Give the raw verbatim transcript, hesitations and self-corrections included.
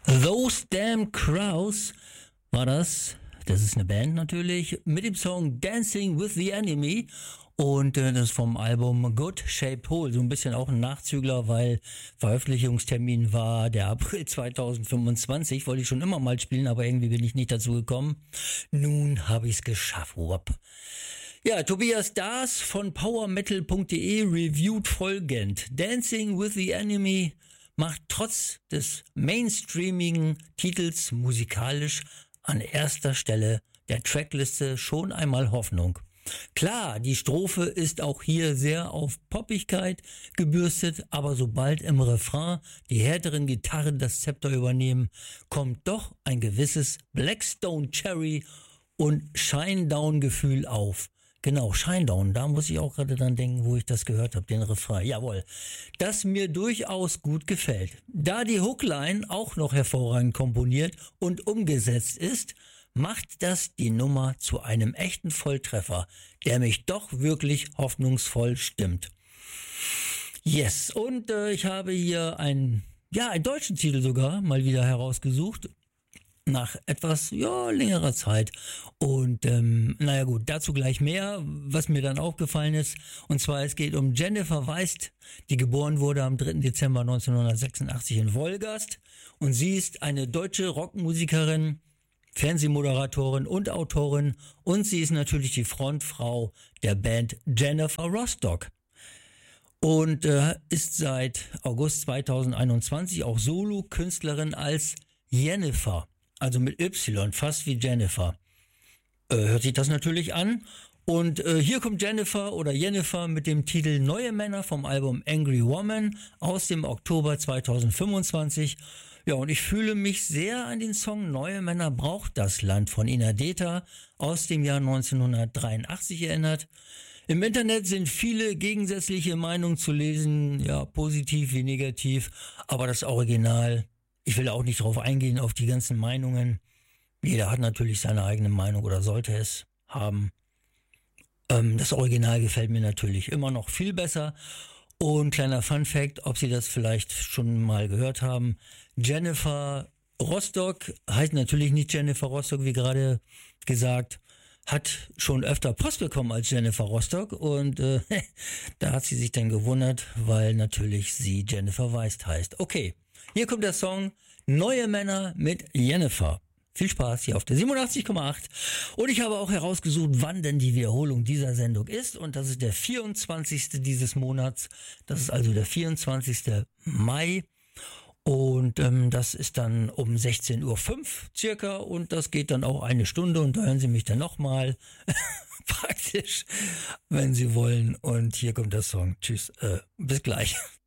Those Damn Crows war das. Das ist eine Band natürlich, mit dem Song Dancing with the Enemy. Und äh, das ist vom Album Good Shaped Hole. So ein bisschen auch ein Nachzügler, weil Veröffentlichungstermin war der April zweitausendfünfundzwanzig. Wollte ich schon immer mal spielen, aber irgendwie bin ich nicht dazu gekommen. Nun habe ich es geschafft. Whoop. Ja, Tobias Daas von powermetal punkt de reviewt folgend. Dancing with the Enemy macht trotz des mainstreamigen Titels musikalisch an erster Stelle der Trackliste schon einmal Hoffnung. Klar, die Strophe ist auch hier sehr auf Poppigkeit gebürstet, aber sobald im Refrain die härteren Gitarren das Zepter übernehmen, kommt doch ein gewisses Blackstone Cherry und Shinedown-Gefühl auf. Genau, Shinedown, da muss ich auch gerade dran denken, wo ich das gehört habe, den Refrain. Jawohl, das mir durchaus gut gefällt. Da die Hookline auch noch hervorragend komponiert und umgesetzt ist, macht das die Nummer zu einem echten Volltreffer, der mich doch wirklich hoffnungsvoll stimmt. Yes, und äh, ich habe hier einen, ja, einen deutschen Titel sogar mal wieder herausgesucht. Nach etwas, ja, längerer Zeit. Und ähm, naja gut, dazu gleich mehr, was mir dann aufgefallen ist. Und zwar, es geht um Jennifer Weist, die geboren wurde am dritten Dezember neunzehnhundertsechsundachtzig in Wolgast. Und sie ist eine deutsche Rockmusikerin, Fernsehmoderatorin und Autorin. Und sie ist natürlich die Frontfrau der Band Jennifer Rostock. Und äh, ist seit August zweitausendeinundzwanzig auch Solo-Künstlerin als Jennifer. Also mit Y, fast wie Jennifer. Äh, hört sich das natürlich an. Und äh, hier kommt Jennifer oder Jennifer mit dem Titel Neue Männer vom Album Angry Woman aus dem Oktober zweitausendfünfundzwanzig. Ja, und ich fühle mich sehr an den Song Neue Männer braucht das Land von Ina Deta aus dem Jahr neunzehnhundertdreiundachtzig erinnert. Im Internet sind viele gegensätzliche Meinungen zu lesen, ja, positiv wie negativ, aber das Original, ich will auch nicht drauf eingehen, auf die ganzen Meinungen. Jeder hat natürlich seine eigene Meinung oder sollte es haben. Ähm, das Original gefällt mir natürlich immer noch viel besser. Und kleiner Funfact, ob Sie das vielleicht schon mal gehört haben. Jennifer Rostock heißt natürlich nicht Jennifer Rostock, wie gerade gesagt, hat schon öfter Post bekommen als Jennifer Rostock. Und äh, da hat sie sich dann gewundert, weil natürlich sie Jennifer Weist heißt. Okay. Hier kommt der Song Neue Männer mit Jennifer. Viel Spaß hier auf der siebenundachtzig Komma acht. Und ich habe auch herausgesucht, wann denn die Wiederholung dieser Sendung ist. Und das ist der vierundzwanzigste dieses Monats. Das ist also der vierundzwanzigste Mai. Und ähm, das ist dann um sechzehn Uhr fünf circa. Und das geht dann auch eine Stunde. Und da hören Sie mich dann nochmal praktisch, wenn Sie wollen. Und hier kommt der Song. Tschüss, äh, bis gleich.